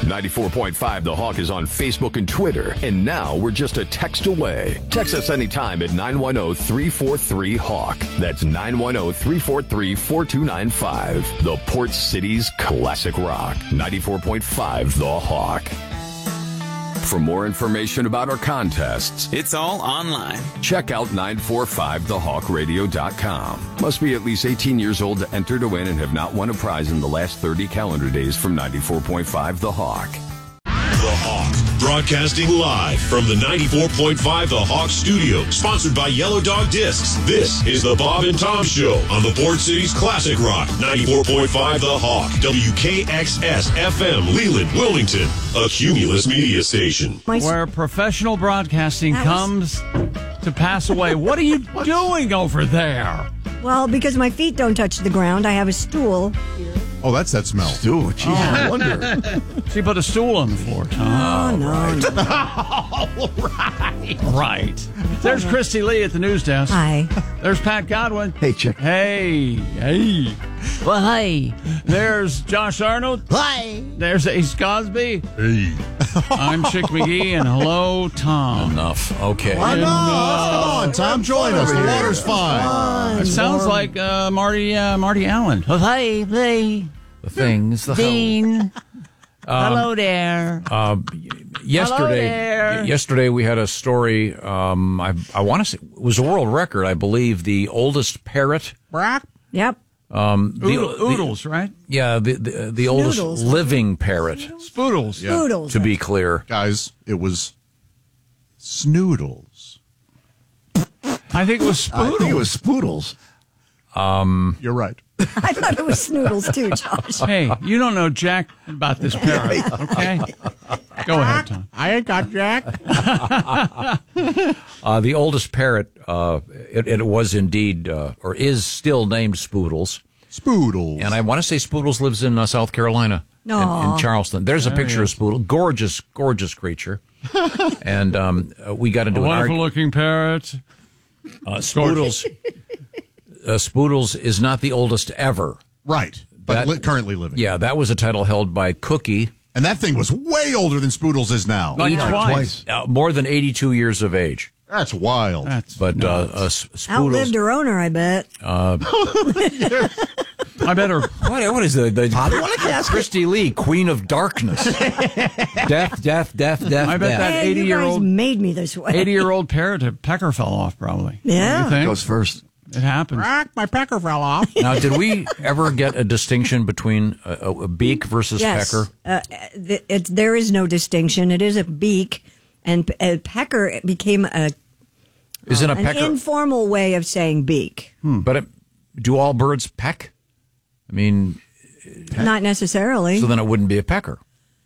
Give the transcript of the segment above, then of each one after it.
94.5 The Hawk is on Facebook and Twitter, and now we're just a text away. Text us anytime at 910-343-HAWK. That's 910-343-4295. The Port City's classic rock. 94.5 The Hawk. For more information about our contests, it's all online. Check out 945thehawkradio.com. Must be at least 18 years old to enter to win and have not won a prize in the last 30 calendar days from 94.5 The Hawk. The Hawk, broadcasting live from the 94.5 The Hawk studio, sponsored by Yellow Dog Discs. This is the Bob and Tom Show on the Port City's classic rock, 94.5 The Hawk, WKXS FM, Leland, Wilmington, a Cumulus media station. Where professional broadcasting comes to pass away. What are you doing over there? Well, because my feet don't touch the ground, I have a stool. Oh, that's that smell. Stool, geez, I wonder. She put a stool on the floor, Tom. Oh, no. Right. There's Christy Lee at the news desk. Hi. There's Pat Godwin. Hey, chick. Hey. Well, hi. There's Josh Arnold. Hi. There's Ace Cosby. Hey. I'm Chick McGee, and hello, Tom. Enough. Okay. Come on, Tom, join us. The water's fine. It sounds like Marty Allen. Hi, play. The things. The Dean. Hello there. Yesterday we had a story. I want to say it was a world record. I believe the oldest parrot. Yep. Oodles, right? Yeah, the oldest living parrot. Spoodles. Yeah. Spoodles. To be clear, Guys, it was Snoodles. I think it was Spoodles. I think it was Spoodles. You're right. I thought it was Snoodles, too, Josh. Hey, you don't know jack about this parrot, okay? Go ahead, Tom. I ain't got Jack. the oldest parrot. It was indeed, or is still named Spoodles. Spoodles. And I want to say Spoodles lives in South Carolina, in Charleston. There's a picture of Spoodle, gorgeous creature. And we got into A an wonderful-looking parrot. Spoodles. Spoodles is not the oldest ever. Right, but currently living. Yeah, that was a title held by Cookie. And that thing was way older than Spoodles is now. Twice. More than 82 years of age. That's wild. But Spoodles... Outlived her owner, I bet. I better... What is the Christy Lee, Queen of Darkness. Death. I bet that Hey, you guys 80-year-old made me this way. 80-year-old parrot, a pecker fell off, probably. Yeah. What do you think? Goes first. It happens. My pecker fell off. Now, did we ever get a distinction between a beak versus Yes. pecker? There is no distinction. It is a beak, and a pecker became Isn't a an pecker... informal way of saying beak. But do all birds peck? I mean... Not necessarily. So then it wouldn't be a pecker.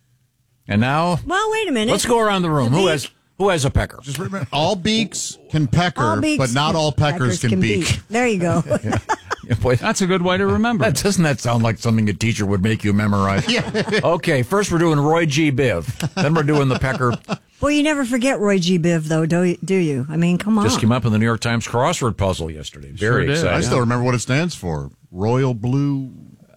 And now... Well, wait a minute. Let's go around the room. Who has a pecker? Just remember, all beaks can pecker, All beaks- but not all peckers can beak. There you go. Boy, That's a good way to remember. doesn't that sound like something a teacher would make you memorize? Okay, first we're doing Roy G. Biv. Then we're doing the pecker. Well, you never forget Roy G. Biv, though, do you? I mean, come on. Just came up in the New York Times crossword puzzle yesterday. Very did. exciting. I still remember what it stands for. Royal Blue.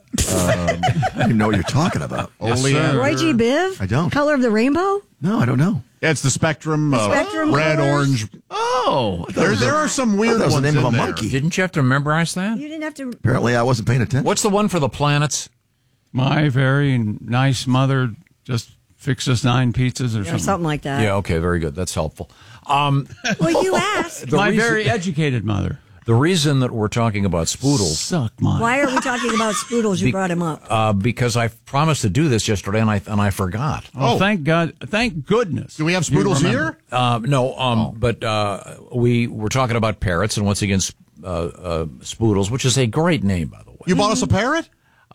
I don't even know what you're talking about. Oleander. Roy G. Biv? I don't. Color of the Rainbow? No, I don't know. Yeah, it's the spectrum. spectrum red, colors? orange. Oh, There are some weird that was ones the name in of a there. monkey. Didn't you have to memorize that? You didn't have to. Apparently, I wasn't paying attention. What's the one for the planets? My very nice mother just fixed us 9 pizzas or Or something like that. Yeah, okay, very good. That's helpful. Well, you asked. The My reason- very educated mother. The reason that we're talking about Spoodles, Suck mine. Why are we talking about Spoodles? You brought him up. because I promised to do this yesterday and I forgot. Oh, thank God. Thank goodness. Do we have You Spoodles remember. here? No, but we were talking about parrots, and once again, Spoodles, which is a great name, by the way. You bought us a parrot?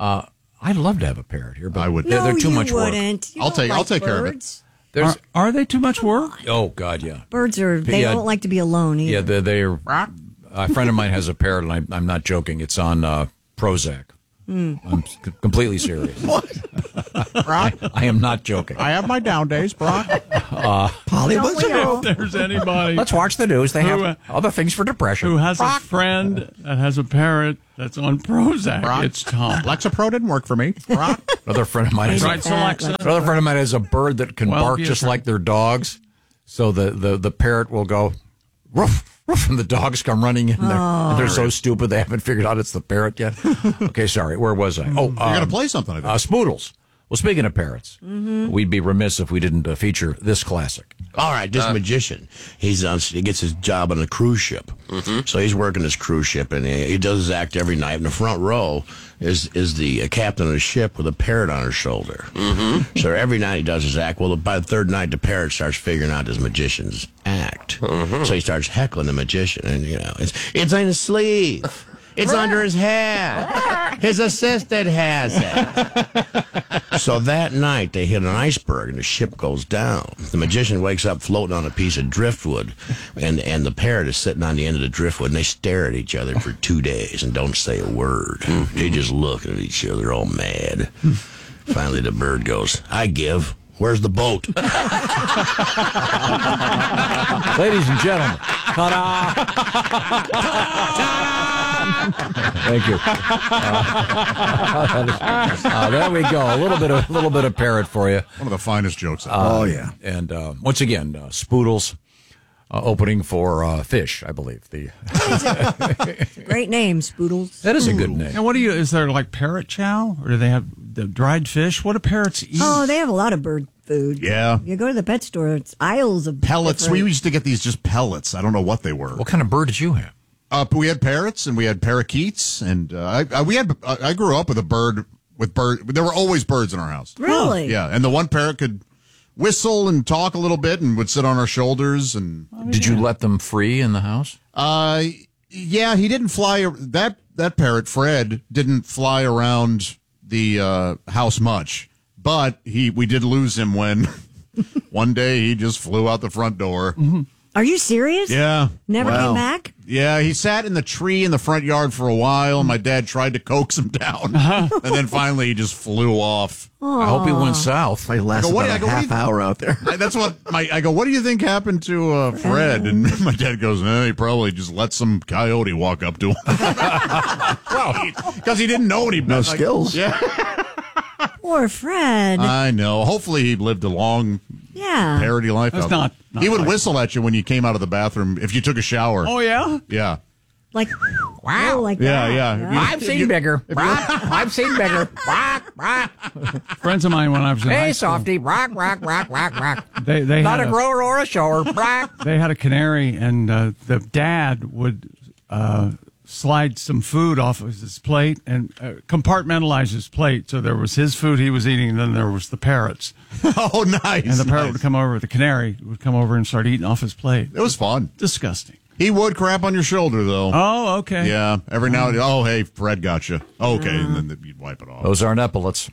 I'd love to have a parrot here, but I would. they're too you much work. wouldn't. You I'll don't take care of it. birds. There's, Are they too much work? oh, God, yeah. Birds are. They Yeah. don't like to be alone either. Yeah, they're a friend of mine has a parrot, and I'm not joking. It's on Prozac. I'm completely serious. Brock, I am not joking. I have my down days, Brock. Polly, Don't we all? If there's anybody let's watch the news. They Who, have other things for depression. who has a friend that has a parrot that's on Prozac, Brock. it's Tom. Lexapro didn't work for me. Brock. Another friend of mine has Right, so Alexa. another friend of mine has a bird that can Well, bark be a just friend. like their dogs. So the parrot will go woof, woof, and the dogs come running in there. And they're so stupid they haven't figured out it's the parrot yet. Okay, sorry. Where was I? Oh, You're going to play something, I think. Spoodles. Well, speaking of parrots, we'd be remiss if we didn't feature this classic. All right, this magician, he gets his job on a cruise ship. So he's working this cruise ship, and he does his act every night. In the front row is the captain of the ship with a parrot on her shoulder. So every night he does his act. Well, by the third night, the parrot starts figuring out his magician's act. So he starts heckling the magician, and it's on his sleeve. It's under his hat. His assistant has it. So that night, they hit an iceberg, and the ship goes down. The magician wakes up floating on a piece of driftwood, and the parrot is sitting on the end of the driftwood, and they stare at each other for 2 days and don't say a word. They just look at each other all mad. Finally, the bird goes, I give. Where's the boat? Ladies and gentlemen, ta-da! Thank you. There we go. A little bit of parrot for you. One of the finest jokes. Yeah. And once again, Spoodles opening for Fish, I believe. Great name, Spoodles. That is a good name. And what do you? Is there like parrot chow, or do they have the dried fish? What do parrots eat? Oh, they have a lot of bird food. Yeah. You go to the pet store, it's aisles of Pellets. We different- used to get these just pellets. I don't know what they were. What kind of bird did you have? We had parrots and we had parakeets, and I grew up with there were always birds in our house. Really? Yeah, and the one parrot could whistle and talk a little bit and would sit on our shoulders. And Did you let them free in the house? yeah, he didn't fly. That parrot, Fred, didn't fly around the house much, but we did lose him when one day he just flew out the front door. Are you serious? Yeah. Never Wow. came back? Yeah, he sat in the tree in the front yard for a while, and my dad tried to coax him down. And then finally he just flew off. I hope he went south. I lasted what- about I go, a what do half you- hour out there. I go, what do you think happened to Fred? And my dad goes, he probably just let some coyote walk up to him. Well, because he didn't know any better. No skills. Yeah, Poor Fred. I know. Hopefully he lived a long, yeah. parody life. That's out. not He would like- whistle at you when you came out of the bathroom if you took a shower. Oh yeah. Yeah. Like, wow. Like Yeah, that. yeah. I've seen bigger. I've seen bigger. Friends of mine when I was in high Hey, school, softy. Rock. they Not had a grower or a shower. they had a canary, and the dad would slide some food off of his plate and compartmentalize his plate. So there was his food he was eating, and then there was the parrot's. Oh, nice. And the parrot nice. would come over, the canary would come over and start eating off his plate. It was fun. Disgusting. He would crap on your shoulder, though. Oh, okay. Yeah, every now and then. Oh, hey, Fred got you. Okay, and then you'd wipe it off. Those aren't epaulets.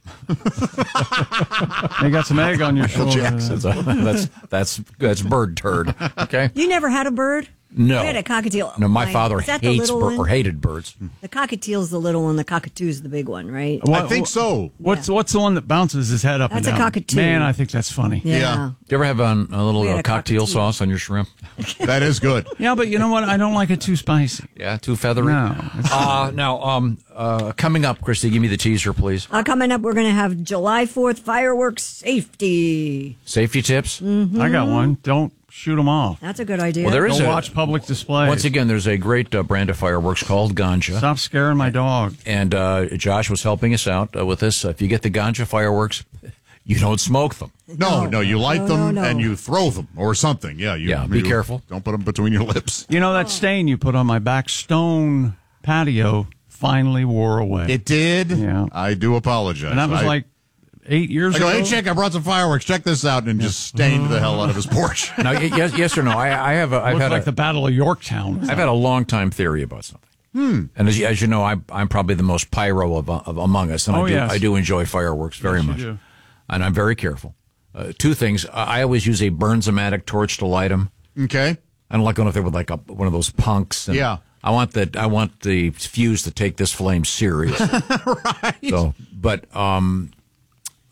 They got some egg on your shoulder. That's bird turd. Okay. You never had a bird? No. I had a cockatiel. No, my father Is that the hates little one? hated birds. The cockatiel's the little one. The cockatoo's the big one, right? I think so. What's the one that bounces his head up That's a and down? cockatoo. Man, I think that's funny. Yeah. Do you ever have a We little had a cocktail cockatoo. sauce on your shrimp? That is good. Yeah, but you know what? I don't like it too spicy. Yeah, too feathery. No. Now, coming up, Christy, give me the teaser, please. Coming up, we're going to have July 4th fireworks safety. Safety tips. I got one. Don't shoot them off. That's a good idea. Well, there is Don't a watch public displays. Once again, there's a great brand of fireworks called Ganja. Stop scaring my dog. And Josh was helping us out with this. If you get the Ganja fireworks, you don't smoke them. No, you light them no. and you throw them or something. Yeah, be careful. Don't put them between your lips. You know that stain you put on my back stone patio finally wore away. It did? Yeah. I do apologize. and that was like 8 years I go, ago. hey, check, I brought some fireworks. Check this out. And just stained the hell out of his porch. Now, yes or no? I've Looked had like the Battle of Yorktown. I've had a long time theory about something. And as you know, I'm probably the most pyro of among us, and Oh, yes. I do enjoy fireworks very Yes, you much, do. and I'm very careful. Two things: I always use a Burns-O-Matic torch to light them. Okay. I don't like going up there with like one of those punks. And Yeah. I want the fuse to take this flame serious. Right. So, but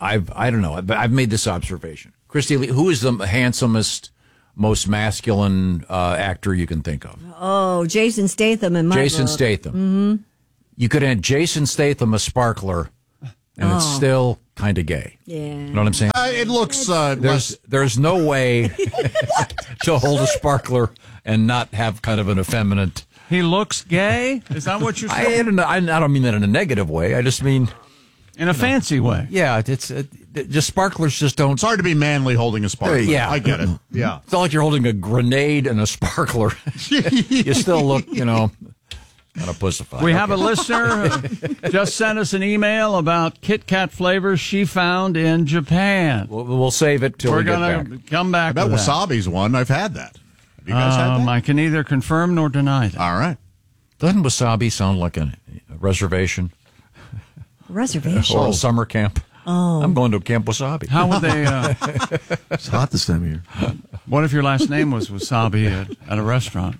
I don't know, but I've made this observation. Christy Lee, who is the handsomest, most masculine actor you can think of? Oh, Jason Statham in my Jason book. Statham. Mm-hmm. You could have Jason Statham a sparkler, and it's still kind of gay. Yeah. You know what I'm saying? It looks less. There's no way to hold a sparkler and not have kind of an effeminate. He looks gay? Is that what you're saying? I don't mean that in a negative way. I just mean In a fancy way. Yeah, it's just sparklers just don't. It's hard to be manly holding a sparkler. Yeah. I get it. Yeah. It's not like you're holding a grenade and a sparkler. You still look, kind of pussified. We have a listener who just sent us an email about Kit Kat flavors she found in Japan. We'll save it till We're we get going back. to come back I bet to that. wasabi's one. I've had that. Have you guys had that? I can neither confirm nor deny that. All right. Doesn't wasabi sound like a reservation Reservation. or a summer camp? Oh, I'm going to Camp Wasabi. How would they? It's hot this time of year. What if your last name was Wasabi at a restaurant?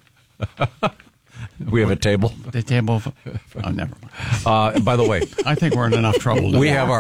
We have a table. The table. Oh, never mind. By the way, I think we're in enough trouble. we have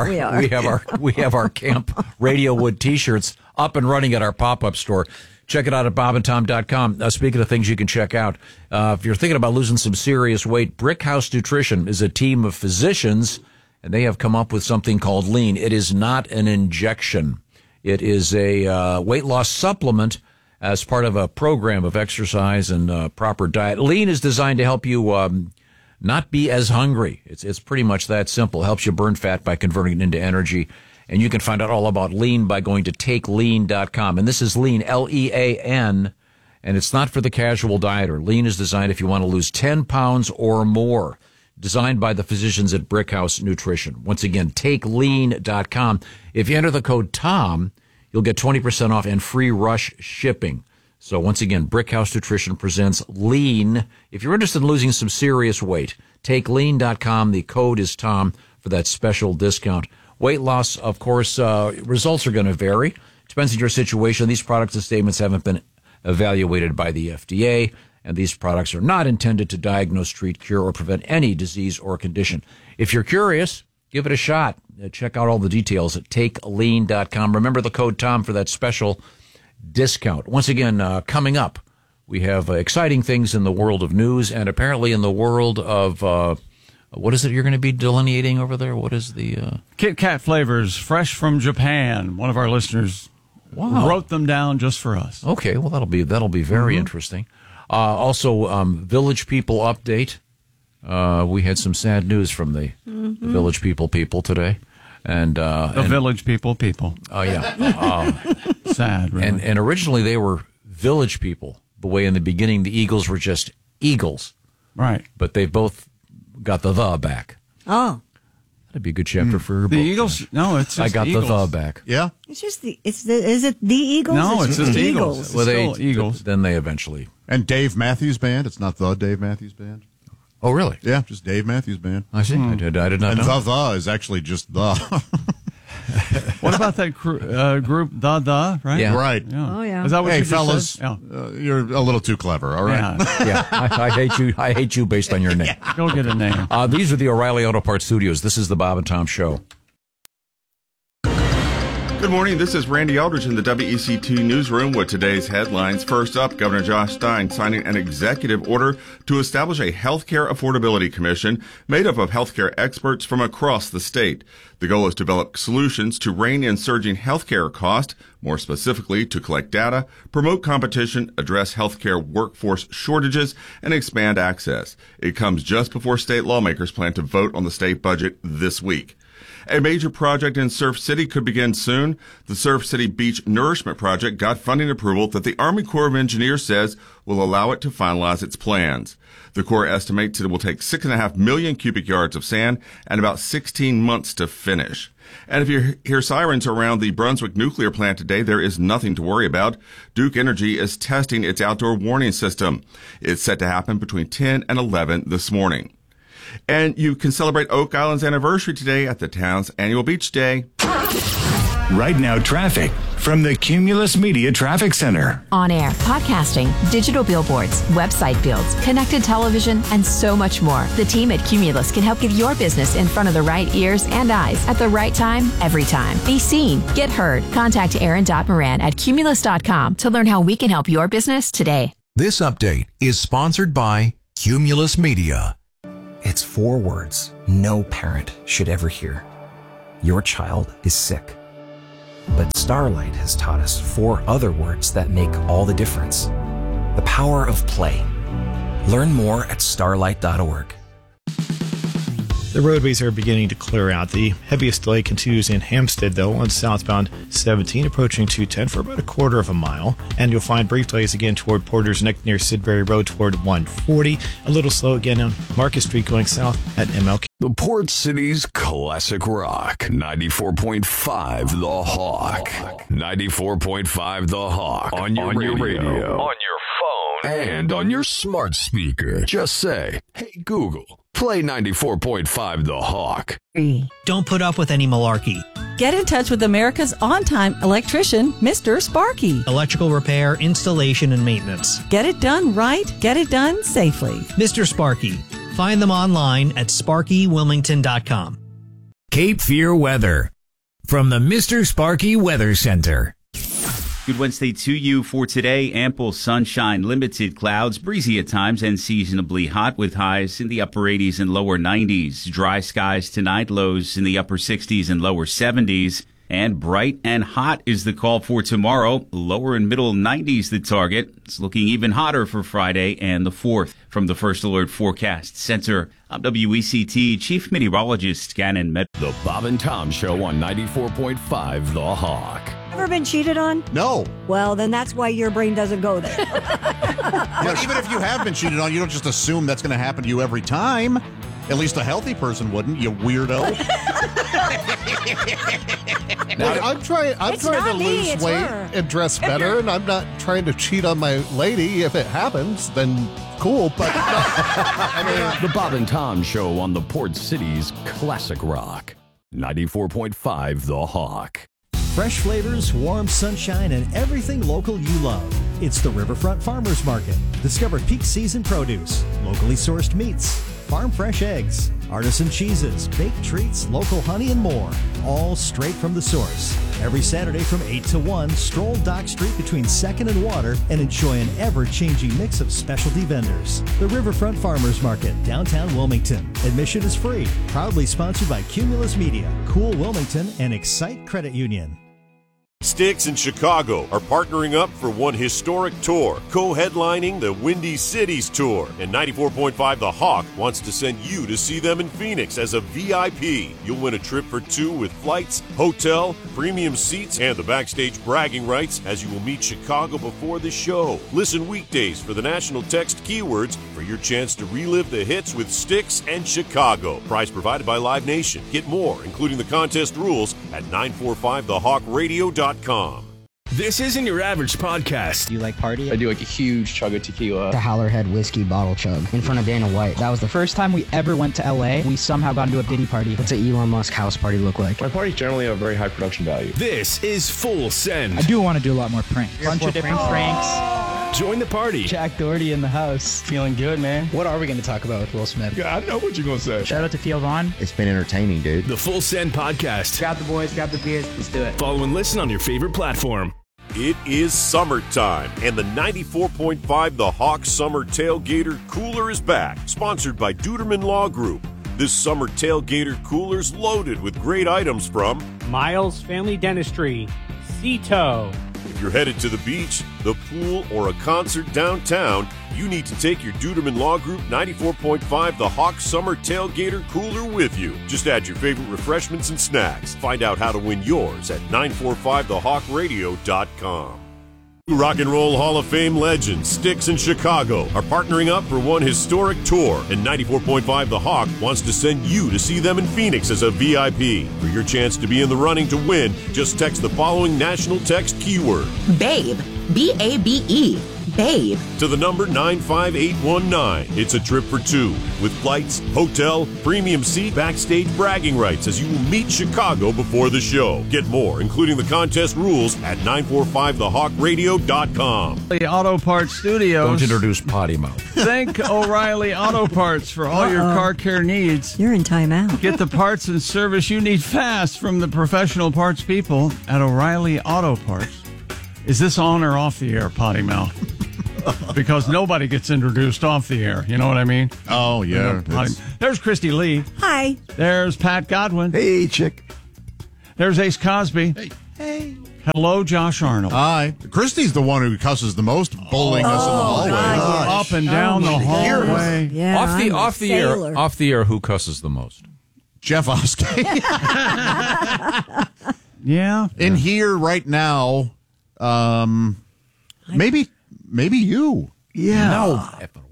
our Camp Radio Wood T-shirts up and running at our pop-up store. Check it out at bobandtom.com. Speaking of things you can check out, if you're thinking about losing some serious weight, Brickhouse Nutrition is a team of physicians, and they have come up with something called Lean. It is not an injection. It is a weight loss supplement as part of a program of exercise and proper diet. Lean is designed to help you not be as hungry. It's pretty much that simple. It helps you burn fat by converting it into energy. And you can find out all about Lean by going to takelean.com. And this is Lean, L-E-A-N, and it's not for the casual dieter. Lean is designed if you want to lose 10 pounds or more. Designed by the physicians at Brickhouse Nutrition. Once again, takelean.com. If you enter the code TOM, you'll get 20% off and free rush shipping. So once again, Brickhouse Nutrition presents Lean. If you're interested in losing some serious weight, takelean.com. The code is TOM for that special discount. Weight loss, of course, results are going to vary. Depends on your situation. These products and statements haven't been evaluated by the FDA, and these products are not intended to diagnose, treat, cure, or prevent any disease or condition. If you're curious, give it a shot. Check out all the details at takelean.com. Remember the code TOM for that special discount. Once again, coming up, we have exciting things in the world of news and apparently in the world of... what is it you're going to be delineating over there? What is the... Kit Kat flavors, fresh from Japan. One of our listeners wrote them down just for us. Okay, well, that'll be very interesting. Also, Village People update. We had some sad news from the Village People today. And Village People. Oh, yeah. Sad, really. And originally they were Village People. The way in the beginning the Eagles were just Eagles. Right. But they both got the back. Oh. That'd be a good chapter for your book. The Eagles? No, it's just I got Eagles. the back. Yeah. It's just is it the Eagles? No, it's just the Eagles. It's still Eagles. Then they eventually... And Dave Matthews Band. It's not the Dave Matthews Band. Oh, really? Yeah, just Dave Matthews Band. I see. I did not And know. the is actually just the. What about that group, The, right? Yeah. Right. Yeah. Oh, yeah. Is that what Hey, you just fellas, said? you're a little too clever, all right? Yeah. Yeah, I hate you. I hate you based on your name. Go get a name. These are the O'Reilly Auto Parts Studios. This is the Bob and Tom Show. Good morning. This is Randy Eldridge in the WEC2 newsroom with today's headlines. First up, Governor Josh Stein signing an executive order to establish a healthcare affordability commission made up of healthcare experts from across the state. The goal is to develop solutions to rein in surging healthcare costs, more specifically to collect data, promote competition, address healthcare workforce shortages, and expand access. It comes just before state lawmakers plan to vote on the state budget this week. A major project in Surf City could begin soon. The Surf City Beach Nourishment Project got funding approval that the Army Corps of Engineers says will allow it to finalize its plans. The Corps estimates it will take 6.5 million cubic yards of sand and about 16 months to finish. And if you hear sirens around the Brunswick nuclear plant today, there is nothing to worry about. Duke Energy is testing its outdoor warning system. It's set to happen between 10 and 11 this morning. And you can celebrate Oak Island's anniversary today at the town's annual beach day. Right now, traffic from the Cumulus Media Traffic Center. On air, podcasting, digital billboards, website builds, connected television, and so much more. The team at Cumulus can help get your business in front of the right ears and eyes at the right time, every time. Be seen, get heard. Contact Aaron.Moran at Cumulus.com to learn how we can help your business today. This update is sponsored by Cumulus Media. It's 4 words no parent should ever hear. Your child is sick. But Starlight has taught us 4 other words that make all the difference. The power of play. Learn more at starlight.org. The roadways are beginning to clear out. The heaviest delay continues in Hampstead, though, on southbound 17, approaching 210 for about a quarter of a mile. And you'll find brief delays again toward Porter's Neck near Sidbury Road toward 140. A little slow again on Marcus Street going south at MLK. The Port City's classic rock, 94.5 The Hawk. 94.5 The Hawk. On your radio. On your phone. And on your smart speaker. Just say, hey, Google, play 94.5 The Hawk. Don't put up with any malarkey. Get in touch with America's on-time electrician, Mr. Sparky. Electrical repair, installation, and maintenance. Get it done right. Get it done safely. Mr. Sparky. Find them online at sparkywilmington.com. Cape Fear weather from the Mr. Sparky Weather Center. Good Wednesday to you. For today, ample sunshine, limited clouds, breezy at times, and seasonably hot with highs in the upper 80s and lower 90s. Dry skies tonight, lows in the upper 60s and lower 70s. And bright and hot is the call for tomorrow. Lower and middle 90s the target. It's looking even hotter for Friday and the 4th. From the First Alert Forecast Center, I'm WECT Chief Meteorologist Gannon Med. The Bob and Tom Show on 94.5 The Hawk. Ever been cheated on? No. Well, then that's why your brain doesn't go there. But even if you have been cheated on, you don't just assume that's going to happen to you every time. At least a healthy person wouldn't, you weirdo. Look, I'm trying to lose weight and dress better, and I'm not trying to cheat on my lady. If it happens, then cool. But The Bob and Tom Show on the Port City's classic rock, 94.5 The Hawk. Fresh flavors, warm sunshine, and everything local you love. It's the Riverfront Farmers Market. Discover peak season produce, locally sourced meats, farm fresh eggs, artisan cheeses, baked treats, local honey, and more. All straight from the source. Every Saturday from 8 to 1, stroll Dock Street between 2nd and Water and enjoy an ever-changing mix of specialty vendors. The Riverfront Farmers Market, downtown Wilmington. Admission is free. Proudly sponsored by Cumulus Media, Cool Wilmington, and Excite Credit Union. Styx and Chicago are partnering up for one historic tour, co-headlining the Windy Cities Tour. And 94.5 The Hawk wants to send you to see them in Phoenix as a VIP. You'll win a trip for 2 with flights, hotel, premium seats, and the backstage bragging rights as you will meet Chicago before the show. Listen weekdays for the national text keywords for your chance to relive the hits with Styx and Chicago. Prize provided by Live Nation. Get more, including the contest rules, at 945thehawkradio.com. This isn't your average podcast. Do you like party? I do like a huge chug of tequila. The Howlerhead whiskey bottle chug in front of Dana White. That was the first time we ever went to LA. We somehow got into a Diddy party. What's an Elon Musk house party look like? My parties generally have a very high production value. This is Full Send. I do want to do a lot more pranks. A bunch of different pranks. Join the party. Jack Doherty in the house. Feeling good, man. What are we going to talk about with Will Smith? Yeah, I know what you're going to say. Shout out to Theo Vaughn. It's been entertaining, dude. The Full Send Podcast. Grab the boys, grab the beers. Let's do it. Follow and listen on your favorite platform. It is summertime, and the 94.5 The Hawk Summer Tailgater Cooler is back, sponsored by Duderman Law Group. This summer tailgater cooler's loaded with great items from Miles Family Dentistry, Cito. If you're headed to the beach, the pool, or a concert downtown, you need to take your Duderman Law Group 94.5 The Hawk Summer Tailgater Cooler with you. Just add your favorite refreshments and snacks. Find out how to win yours at 945thehawkradio.com. Rock and Roll Hall of Fame legends Styx and Chicago are partnering up for one historic tour, and 94.5 The Hawk wants to send you to see them in Phoenix as a VIP. For your chance to be in the running to win, just text the following national text keyword: BABE, B-A-B-E, Babe. To the number 95819. It's a trip for two with flights, hotel, premium seat, backstage bragging rights as you will meet Chicago before the show. Get more, including the contest rules, at 945thehawkradio.com. The Auto Parts Studios. Don't introduce potty mouth. Thank O'Reilly Auto Parts for all your car care needs. You're in timeout. Get the parts and service you need fast from the professional parts people at O'Reilly Auto Parts. Is this on or off the air, potty mouth? Because nobody gets introduced off the air. You know what I mean? Oh, yeah. There's Christy Lee. Hi. There's Pat Godwin. Hey, chick. There's Ace Cosby. Hey. Hello, Josh Arnold. Hi. Christy's the one who cusses the most, bullying us in the hallway. Up and down the hallway. Yeah, Off the air, who cusses the most? Jeff Oskey. Yeah. In here right now, maybe you. Yeah. No effing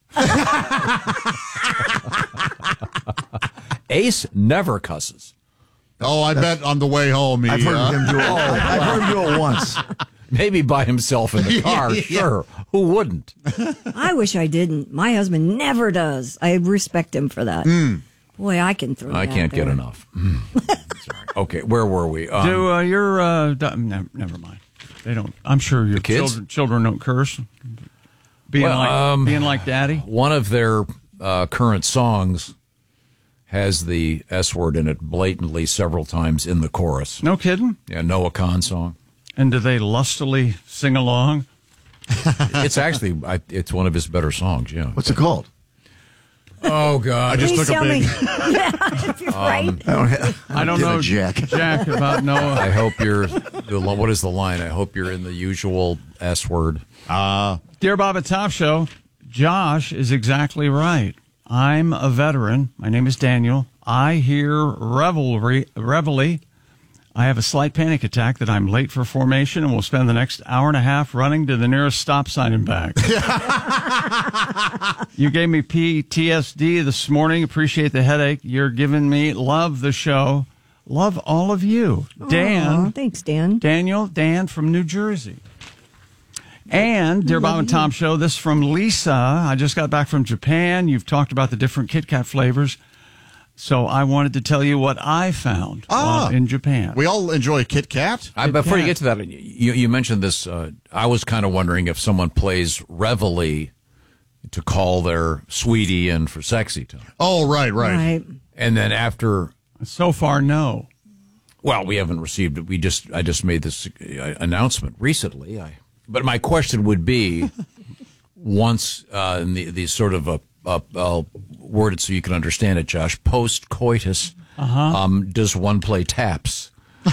way. Ace never cusses. Oh, I bet on the way home. I've heard him do it. I've heard him do it once. Maybe by himself in the car. Yeah. Sure. Who wouldn't? I wish I didn't. My husband never does. I respect him for that. Boy, I can throw I that can't get there. enough. Sorry. Okay, where were we? Never mind. They don't. I'm sure your kids? children don't curse. Being like daddy. One of their current songs has the S word in it blatantly several times in the chorus. No kidding? Yeah, Noah Khan song. And do they lustily sing along? It's actually, it's one of his better songs, yeah. What's it called? Oh, God. I just Please took a tell me. big... Right? I don't know, Jack about Noah. I hope you're, what is the line? I hope you're in the usual S word. Dear Bob and Tom Show, Josh is exactly right. I'm a veteran. My name is Daniel. I hear reveille. I have a slight panic attack that I'm late for formation and will spend the next hour and a half running to the nearest stop sign and back. You gave me PTSD this morning. Appreciate the headache you're giving me. Love the show. Love all of you. Dan. Thanks, Dan. Dan from New Jersey. And, dear Bob and Tom Show, this from Lisa. I just got back from Japan. You've talked about the different Kit Kat flavors. So I wanted to tell you what I found in Japan. We all enjoy Kit Kat. Before you get to that, you mentioned this. I was kind of wondering if someone plays reveille to call their sweetie in for sexy time. Oh, right. And then after... So far, no. Well, we haven't received it. I just made this announcement recently. But my question would be, once the sort of I'll word it so you can understand it, Josh. Post coitus, does one play taps?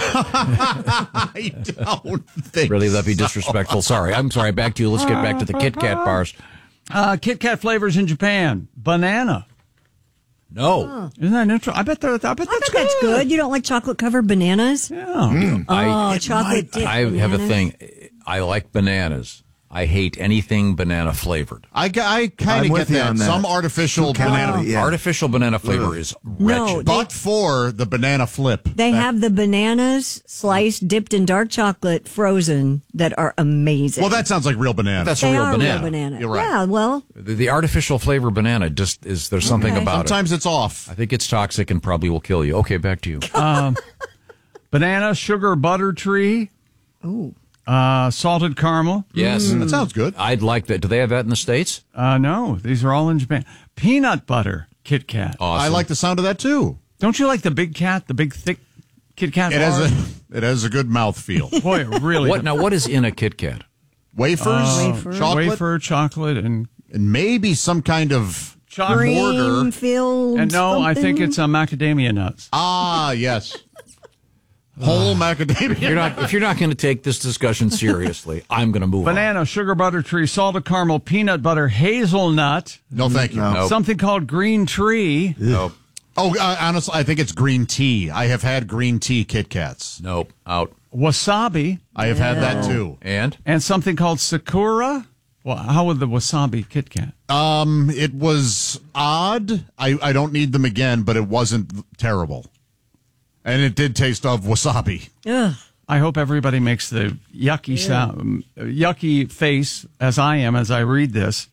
I don't think. Really, that'd be disrespectful. Sorry, I'm sorry. Back to you. Let's get back to the Kit Kat bars. Kit Kat flavors in Japan. Banana. No. Isn't that interesting? I bet that's good. You don't like chocolate covered bananas? Yeah. Chocolate dip I have a bananas. thing. I like bananas. I hate anything banana flavored. I kind of get that. Some artificial banana, artificial banana flavor is wretched. But for the banana flip, They have the bananas sliced, dipped in dark chocolate, frozen, that are amazing. well, that sounds like real banana. That's They a real are banana. real banana. You're right. Yeah, well, The artificial flavor banana just is. There's something about Sometimes it. it's off. I think it's toxic and probably will kill you. Okay, back to you. banana, sugar, butter tree. Ooh. Salted caramel. Yes. That sounds good. I'd like that. Do they have that in the States? No, these are all in Japan. Peanut butter Kit Kat. Awesome. I like the sound of that too. Don't you like the big cat, the big thick Kit Kat bar? It has a good mouthfeel. Boy, it really. What is in a Kit Kat? Wafers, chocolate, wafer, chocolate, and maybe some kind of chocolate mortar. Cream filled. And no, I think something? it's macadamia nuts. Ah, yes. Whole macadamia. If you're not going to take this discussion seriously, I'm going to move on. Banana, sugar, butter tree, salted caramel, peanut butter, hazelnut. No, thank you. Nope. Something called green tree. Nope. Oh, honestly, I think it's green tea. I have had green tea Kit Kats. Nope. Out. Wasabi. I have had that too. And something called Sakura. Well, how would the wasabi Kit Kat? It was odd. I don't need them again, but it wasn't terrible. And it did taste of wasabi. Ugh. I hope everybody makes the yucky sound, yucky face as I am as I read this.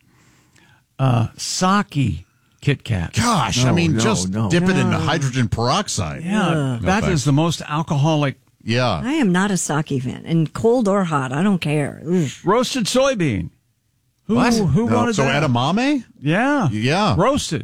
Sake Kit Kat. Gosh, dip it in hydrogen peroxide. Yeah, that is the most alcoholic. Yeah. I am not a sake fan, and cold or hot, I don't care. Ugh. Roasted soybean. Who wanted so that? edamame? Yeah. Roasted.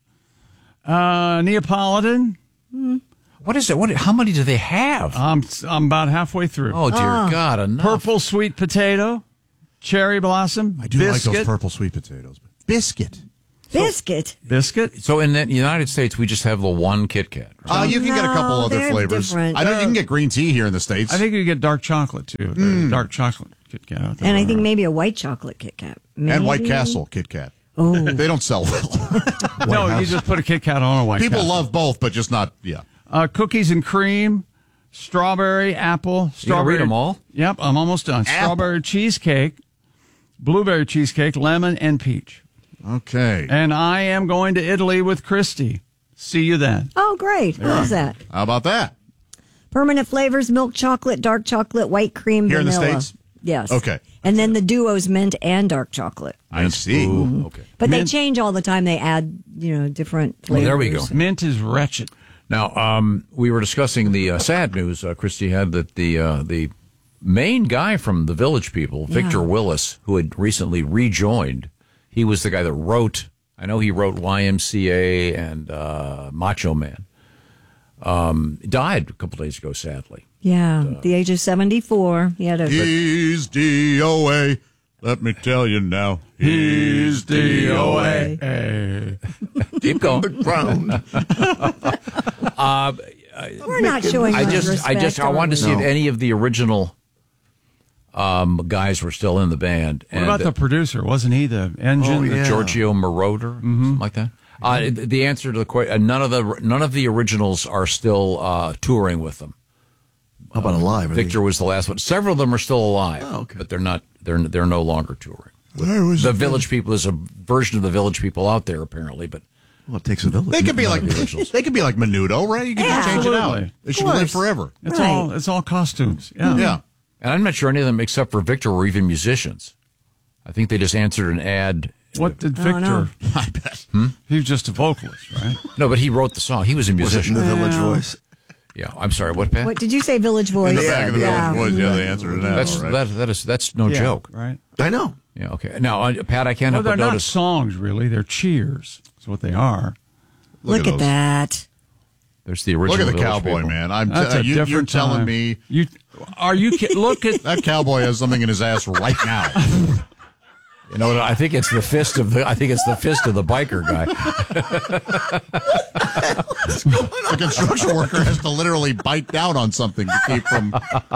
Neapolitan. What is it? How many do they have? I'm about halfway through. Oh, dear God, enough. Purple sweet potato. Cherry blossom. I do like those purple sweet potatoes. Biscuit. Biscuit. So in the United States, we just have the one Kit Kat. Right? You can get a couple other flavors. Different. I know you can get green tea here in the States. I think you get dark chocolate, too. Dark chocolate Kit Kat. And I think maybe a white chocolate Kit Kat. And White Castle Kit Kat. Oh. They don't sell well. No, you just put a Kit Kat on a White People Castle. love both, but just not, Cookies and cream, strawberry, apple. You gonna read them all? Yep, I'm almost done. Strawberry cheesecake, blueberry cheesecake, lemon, and peach. Okay. And I am going to Italy with Christy. See you then. Oh, great. What is that? How about that? Permanent flavors, milk chocolate, dark chocolate, white cream, Here vanilla. in the States? Yes. Okay. And then the duos mint and dark chocolate. I see. Okay. But they change all the time. They add, different flavors. Well, there we go. Mint is wretched. Now, we were discussing the sad news, Christy had, that the main guy from the Village People, Victor Willis, who had recently rejoined, he was the guy that wrote, I know he wrote YMCA and Macho Man, died a couple days ago, sadly. Yeah, the age of 74. He had a... He's DOA. Let me tell you now. He's DOA. Keep going. We're not showing I respect. wanted to see if any of the original guys were still in the band. What about the producer? Wasn't he the engine? Giorgio Moroder, something like that. The answer to the question: none of the originals are still touring with them. How about alive? Victor was the last one. Several of them are still alive, but they're not. They're no longer touring. The Village People is a version of the Village People out there, apparently, but. Well, it takes a village. They could be like Menudo, right? You can just change it out. They should live forever. It's all costumes. Yeah. And I'm not sure any of them, except for Victor, were even musicians. I think they just answered an ad. What did Victor? I bet. He was just a vocalist, right? No, but he wrote the song. He was a musician. Was it in the Village Voice? Yeah, I'm sorry. What, Pat? What did you say? Village Voice. In the back of the Village Voice. Yeah, they answered it. That's no joke, right? I know. Yeah. Okay. Now, Pat, I can't help but they're notice. not songs, really. They're cheers. That's what they are. Look at that. There's the original. Look at the Village cowboy, People. man. That's a you're different telling time. me. Look at that cowboy has something in his ass right now. You know, I think it's the fist of the biker guy. The construction worker has to literally bite down on something to keep from.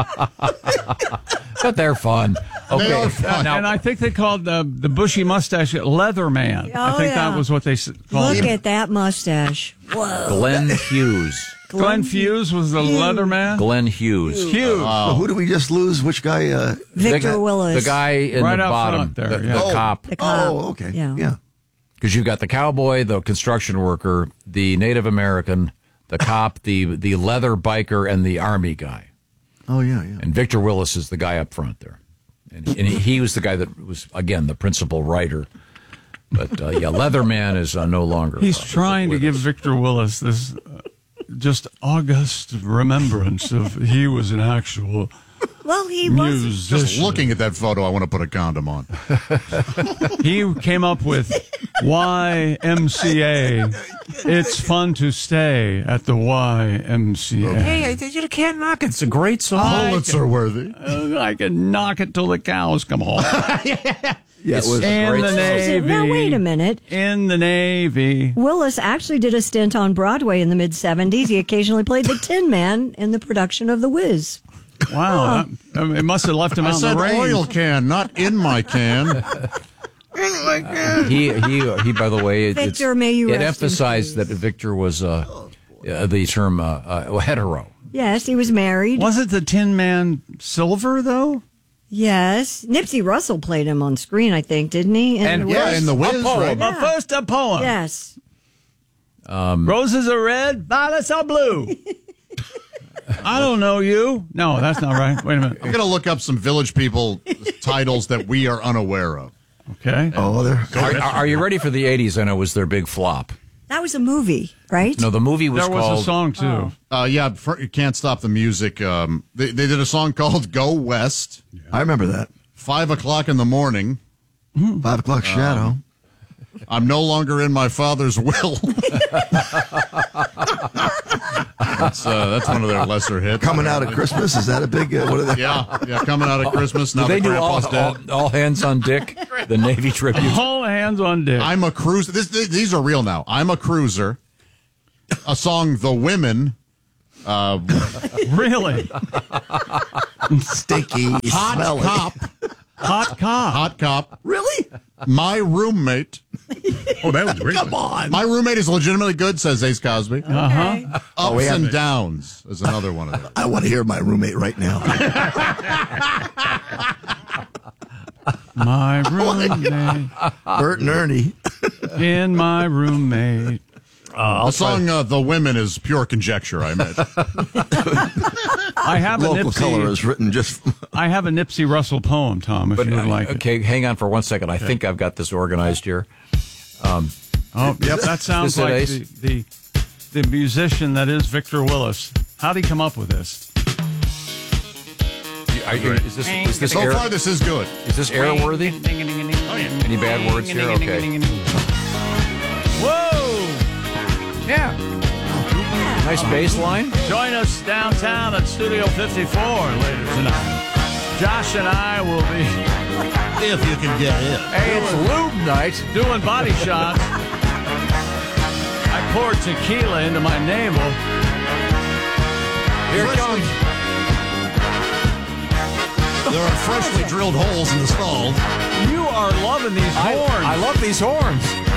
But they're fun. Okay. They are fun. Now, and I think they called the bushy mustache Leatherman. Oh, I think that was what they called Look him. at that mustache. Whoa. Glenn Hughes. Glenn Hughes was the Leatherman. Glenn Hughes. So who do we just lose? Which guy? Victor Willis. The guy in Right the out bottom. front there, the yeah. cop. The cop. Oh, okay. Yeah. Because you've got the cowboy, the construction worker, the Native American, the cop, the leather biker, and the army guy. Oh, yeah. And Victor Willis is the guy up front there. And he was the guy that was, again, the principal writer. But, Leatherman is no longer. He's trying to give Victor Willis this just august remembrance of he was an actual Well, he was. musician. Just looking at that photo, I want to put a condom on. He came up with YMCA. It's fun to stay at the YMCA. Hey, you can't knock it. It's a great song. Pulitzer worthy. I can knock it till the cows come home. Yeah, it was In the Navy. Now, wait a minute. In the Navy. Willis actually did a stint on Broadway in the mid-'70s. He occasionally played the Tin Man in the production of The Wiz. Wow. It must have left him I out in said the rain. oil can, not in my can. He by the way, Victor, may you it rest in emphasized peace. that Victor was the term hetero. Yes, he was married. Wasn't the Tin Man silver, though? Yes. Nipsey Russell played him on screen, I think, didn't he? In The Wiz, right? But first, a poem. Yes. Roses are red, violets are blue. I don't know you. No, that's not right. Wait a minute. I'm going to look up some Village People titles that we are unaware of. Okay. Are you ready for the 80s? I know was their big flop. That was a movie, right? No, the movie was There was called... a song, too. Yeah, You Can't Stop the Music. They did a song called Go West. I remember that. 5 o'clock in the morning. 5 o'clock shadow. I'm no longer in my father's will. That's one of their lesser hits. Coming out of Christmas, is that a big? What are they? Yeah, coming out of Christmas. Now Do they the do grandpa's dead. all hands on Dick, the Navy tribute? All hands on Dick. I'm a cruiser. These are real now. I'm a cruiser. A song, The Women. Really? Stinky, Hot smelly. Cop. Hot Cop. Hot Cop. Really? My Roommate. Oh, that was great. Come on. My Roommate is legitimately good, says Ace Cosby. Uh-huh. Ups and Downs is another one of those. I want to hear My Roommate right now. My roommate. Bert and Ernie. In my roommate. The song The Women is pure conjecture, I imagine. I have Local color is written just. I have a Nipsey Russell poem, Tom, if you would like it. Okay, hang on for 1 second. I think I've got this organized here. Yep, that sounds Is it like Ace? the musician that is Victor Willis. How'd he come up with this? Is this So far, this is good. Is this airworthy? Any bad words here? Okay. Whoa! Yeah. Nice bass line. Join us downtown at Studio 54 later tonight. Josh and I will be, If you can get in. Hey, it's lube night. doing body shots. I poured tequila into my navel. Here it comes. There are freshly drilled holes in the skull. You are loving these horns. I love these horns.